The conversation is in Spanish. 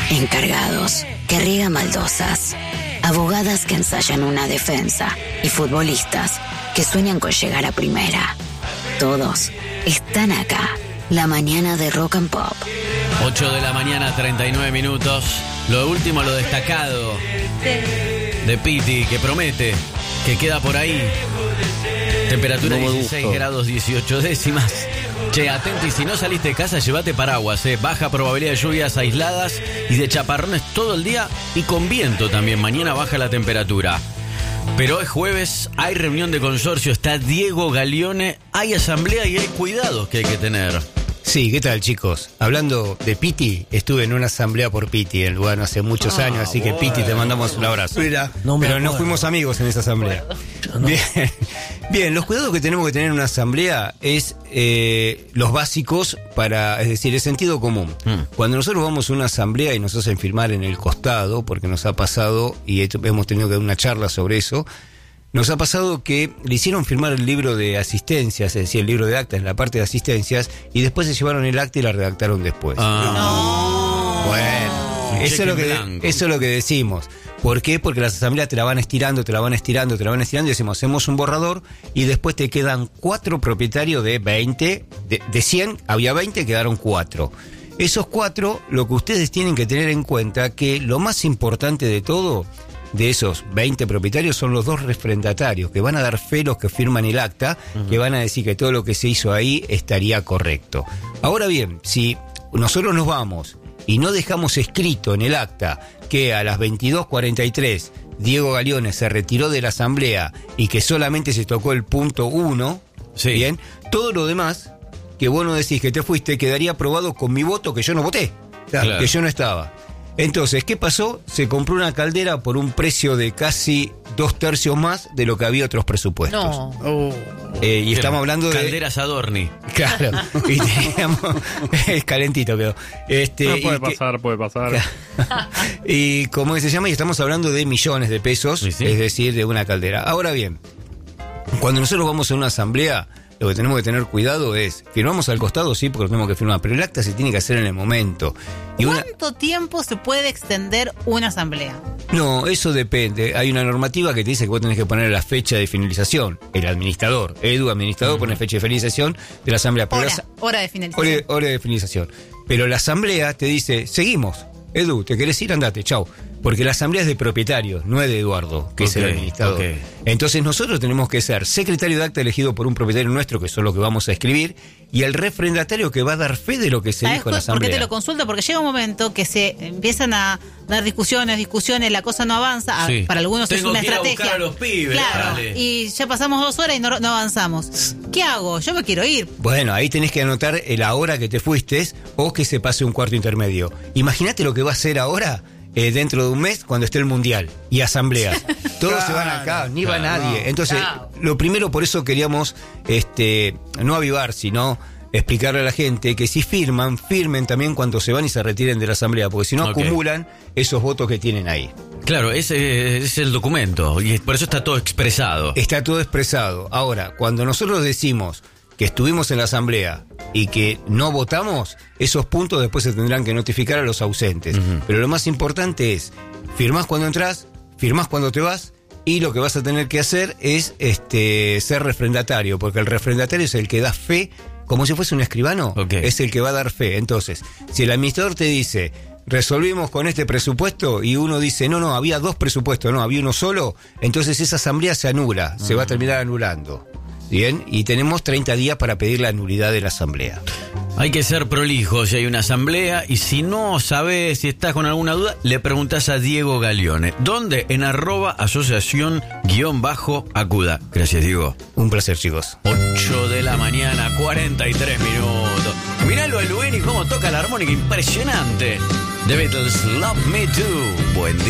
encargados que riegan baldosas, abogadas que ensayan una defensa y futbolistas que sueñan con llegar a primera. Todos están acá. La mañana de Rock and Pop. 8 de la mañana, 39 minutos. Lo último, lo destacado de Piti, que promete que queda por ahí. Temperatura 16 grados 18 décimas. Che, atento, y si no saliste de casa, llévate paraguas, Baja probabilidad de lluvias aisladas y de chaparrones todo el día y con viento también. Mañana baja la temperatura. Pero es jueves, hay reunión de consorcio, está Diego Galione, hay asamblea y hay cuidados que hay que tener. Sí, ¿qué tal, chicos? Hablando de Piti, estuve en una asamblea por Piti en Lugano hace muchos años, así que Piti, te mandamos un abrazo. Mira, pero no fuimos amigos en esa asamblea. Bien, los cuidados que tenemos que tener en una asamblea es los básicos es decir, el sentido común. Cuando nosotros vamos a una asamblea y nos hacen firmar en el costado, porque nos ha pasado, y hemos tenido que dar una charla sobre eso, nos ha pasado que le hicieron firmar el libro de asistencias, es decir, el libro de actas en la parte de asistencias, y después se llevaron el acta y la redactaron después. Bueno, eso es lo que decimos. ¿Por qué? Porque las asambleas te la van estirando, y decimos, hacemos un borrador y después te quedan 4 propietarios de 20, de 100, había 20, quedaron 4. Esos 4, lo que ustedes tienen que tener en cuenta, que lo más importante de todo, de esos 20 propietarios, son los 2 refrendatarios, que van a dar fe los que firman el acta, que van a decir que todo lo que se hizo ahí estaría correcto. Ahora bien, si nosotros nos vamos y no dejamos escrito en el acta que a las 22:43 Diego Galione se retiró de la asamblea y que solamente se tocó el punto 1, sí, bien, todo lo demás que vos no decís que te fuiste quedaría aprobado con mi voto, que yo no voté, claro, que yo no estaba. Entonces, ¿qué pasó? Se compró una caldera por un precio de casi 2/3 más de lo que había otros presupuestos. No. Y estamos hablando de calderas Adorni. Claro. Y teníamos, es calentito, pero no puede pasar. Y ¿cómo se llama? Y estamos hablando de millones de pesos, sí, sí, es decir, de una caldera. Ahora bien, cuando nosotros vamos a una asamblea, lo que tenemos que tener cuidado es, firmamos al costado, sí, porque lo tenemos que firmar, pero el acta se tiene que hacer en el momento. ¿Cuánto tiempo se puede extender una asamblea? No, eso depende. Hay una normativa que te dice que vos tenés que poner la fecha de finalización. El administrador, administrador, pone fecha de finalización de la asamblea. Pero hora de finalización. Hora de finalización. Pero la asamblea te dice, seguimos. Edu, ¿te querés ir? Andate, chau. Porque la asamblea es de propietarios, no es de Eduardo, que es el administrador. Entonces nosotros tenemos que ser secretario de acta elegido por un propietario nuestro, que son los que vamos a escribir, y el refrendatario que va a dar fe de lo que se dijo en la asamblea. ¿Por qué te lo consulto? Porque llega un momento que se empiezan a dar discusiones, la cosa no avanza. Sí. Para algunos es una estrategia. Tengo que ir a buscar a los pibes. Claro, dale. Y ya pasamos 2 horas y no avanzamos. ¿Qué hago? Yo me quiero ir. Bueno, ahí tenés que anotar la hora que te fuiste o que se pase un cuarto intermedio. Imagínate lo que va a ser ahora, dentro de un mes, cuando esté el Mundial y asambleas. Todos se van acá, ni va nadie. Entonces, lo primero, por eso queríamos no avivar, sino explicarle a la gente que si firmen también cuando se van y se retiren de la asamblea, porque si no acumulan esos votos que tienen ahí. Claro, ese es el documento, y por eso está todo expresado. Está todo expresado. Ahora, cuando nosotros decimos que estuvimos en la asamblea y que no votamos, esos puntos después se tendrán que notificar a los ausentes. Pero lo más importante es, firmás cuando entras, firmás cuando te vas, y lo que vas a tener que hacer es ser refrendatario, porque el refrendatario es el que da fe, como si fuese un escribano, es el que va a dar fe. Entonces, si el administrador te dice, resolvimos con este presupuesto, y uno dice, no, había 2 presupuestos, no, había uno solo, entonces esa asamblea se anula, se va a terminar anulando. Bien, y tenemos 30 días para pedir la nulidad de la asamblea. Hay que ser prolijo si hay una asamblea, y si no sabes, si estás con alguna duda, le preguntás a Diego Galione. ¿Dónde? En @asociación_acuda. Gracias, Diego. Un placer, chicos. 8 de la mañana, 43 minutos. Miralo a Lueni cómo toca la armónica, impresionante. The Beatles, Love Me Too. Buen día.